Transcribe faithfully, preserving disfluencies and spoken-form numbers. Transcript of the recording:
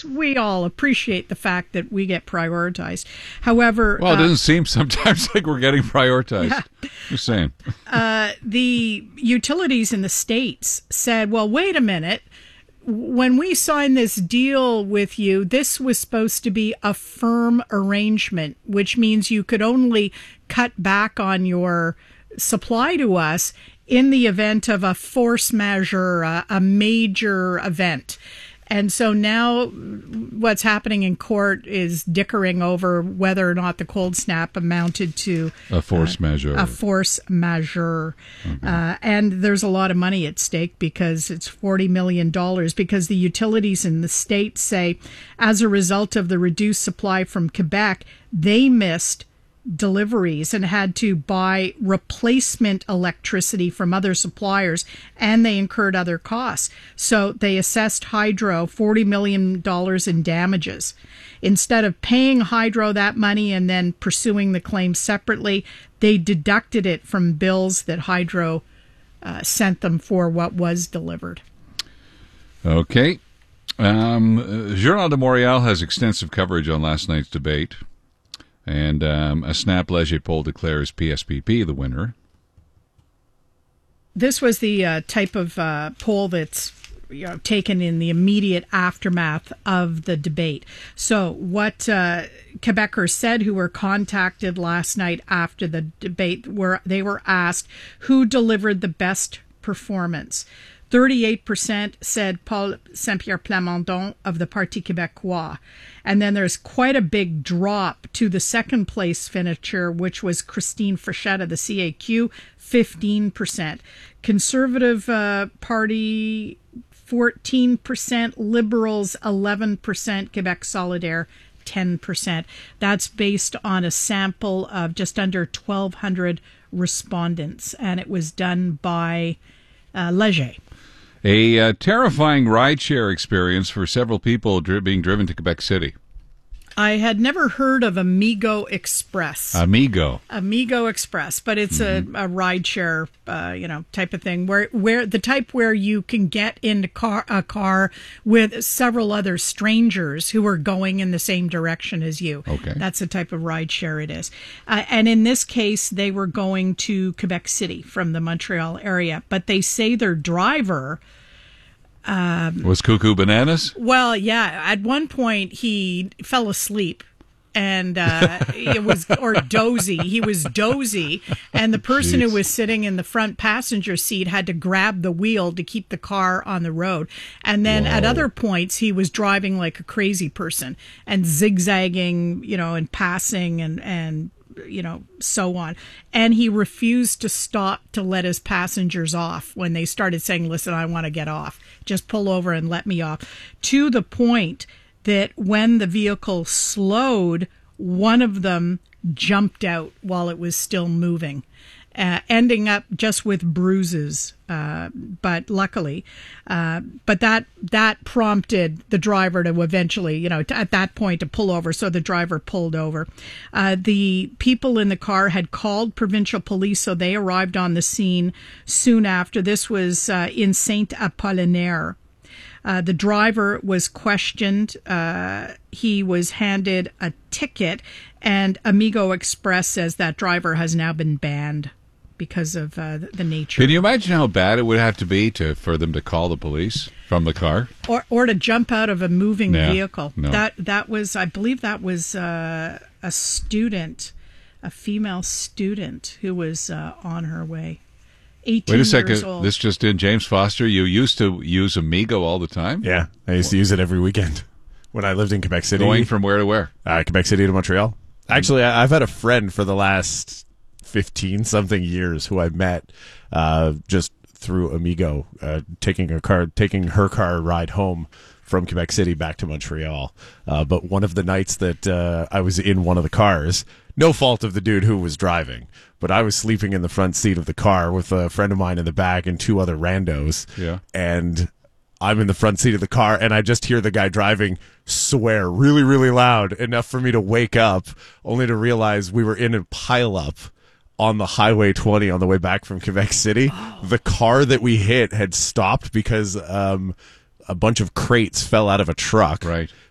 because we all appreciate the fact that we get prioritized. However, well, it uh, doesn't seem sometimes like we're getting prioritized. Yeah. Just saying. uh, the utilities in the States said, well, wait a minute. When we signed this deal with you, this was supposed to be a firm arrangement, which means you could only cut back on your supply to us in the event of a force majeure, a, a major event. And so now what's happening in court is dickering over whether or not the cold snap amounted to a force uh, majeure. A force majeure. Okay. Uh, and there's a lot of money at stake because it's forty million dollars, because the utilities in the state say as a result of the reduced supply from Quebec, they missed deliveries and had to buy replacement electricity from other suppliers, and they incurred other costs. So they assessed Hydro forty million dollars in damages. Instead of paying Hydro that money and then pursuing the claim separately, they deducted it from bills that Hydro uh, sent them for what was delivered. Okay. Um, Journal de Montréal has extensive coverage on last night's debate. And um, a Snap Leger poll declares P S P P the winner. This was the uh, type of uh, poll that's you know, taken in the immediate aftermath of the debate. So what uh, Quebecers said who were contacted last night after the debate, were they were asked who delivered the best performance. thirty-eight percent said Paul Saint-Pierre Plamondon of the Parti Québécois. And then there's quite a big drop to the second place finisher, which was Christine Frechette of the C A Q, fifteen percent. Conservative uh, Party, fourteen percent. Liberals, eleven percent. Quebec Solidaire, ten percent. That's based on a sample of just under twelve hundred respondents. And it was done by uh, Leger. A uh, terrifying rideshare experience for several people dri- being driven to Quebec City. I had never heard of Amigo Express. Amigo. Amigo Express, but it's mm-hmm. a, a rideshare, uh, you know, type of thing where where the type where you can get into car a car with several other strangers who are going in the same direction as you. Okay, that's the type of rideshare it is. Uh, and in this case, they were going to Quebec City from the Montreal area, but they say their driver. Um, was cuckoo bananas? Well, yeah. At one point, he fell asleep, and uh, it was or dozy. He was dozy, and the person Jeez. who was sitting in the front passenger seat had to grab the wheel to keep the car on the road. And then Whoa. at other points, he was driving like a crazy person and zigzagging, you know, and passing and and. you know, so on. And he refused to stop to let his passengers off when they started saying, listen, I want to get off. Just pull over and let me off. To the point that when the vehicle slowed, one of them jumped out while it was still moving. Uh, ending up just with bruises, uh, but luckily, uh, but that that prompted the driver to eventually, you know, to, at that point to pull over. So the driver pulled over. Uh, the people in the car had called provincial police, so they arrived on the scene soon after. This was uh, in Saint Apollinaire. Uh, the driver was questioned. Uh, he was handed a ticket, and Amigo Express says that driver has now been banned because of uh, the nature. Can you imagine how bad it would have to be to for them to call the police from the car, or or to jump out of a moving yeah, vehicle? No. That that was, I believe, that was uh, a student, a female student who was uh, on her way. eighteen Wait a second. Years old. This just in, James Foster. You used to use Amigo all the time? Yeah, I used to use it every weekend when I lived in Quebec City. Going from where to where? Uh, Quebec City to Montreal. Actually, I've had a friend for the last fifteen something years who I met uh, just through Amigo, uh, taking her car, taking her car ride home from Quebec City back to Montreal. Uh, but one of the nights that uh, I was in one of the cars, no fault of the dude who was driving, but I was sleeping in the front seat of the car with a friend of mine in the back and two other randos. Yeah. And I'm in the front seat of the car, and I just hear the guy driving swear really, really loud, enough for me to wake up, only to realize we were in a pileup on the Highway twenty on the way back from Quebec City. Oh. The car that we hit had stopped because um, a bunch of crates fell out of a truck. Right.